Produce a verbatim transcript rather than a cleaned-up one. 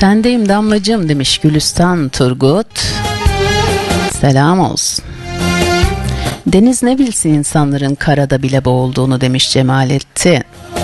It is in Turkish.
Sendeyim damlacığım demiş Gülistan Turgut. Selam olsun. Deniz ne bilsin insanların karada bile boğulduğunu demiş Cemalettin.